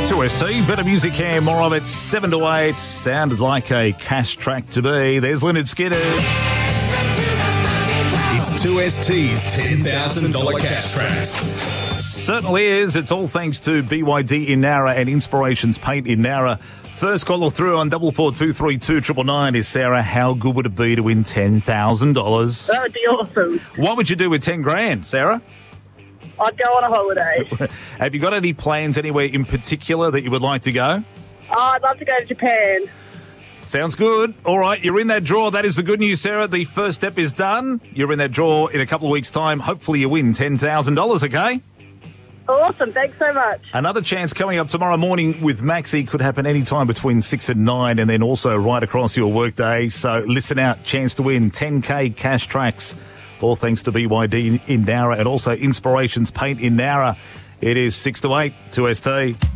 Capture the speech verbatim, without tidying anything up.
two S T, better music here, more of it, seven to eight. Sounded like a cash track to be. There's Lynyrd Skynyrd. It's two S T's ten thousand dollars cash tracks. Certainly is. It's all thanks to B Y D in Nowra and Inspirations Paint in Nowra. First caller through on double four two three two nine nine nine is Sarah. How good would it be to win ten thousand dollars? That would be awesome. What would you do with ten grand, Sarah? I'd go on a holiday. Have you got any plans anywhere in particular that you would like to go? Oh, I'd love to go to Japan. Sounds good. All right, you're in that draw. That is the good news, Sarah. The first step is done. You're in that draw in a couple of weeks' time. Hopefully you win ten thousand dollars, okay? Awesome. Thanks so much. Another chance coming up tomorrow morning with Maxi. Could happen any time between six and nine, and then also right across your workday. So listen out. Chance to win ten K cash tracks. All thanks to B Y D in Nowra and also Inspirations Paint in Nowra. It is six to eight, two S T.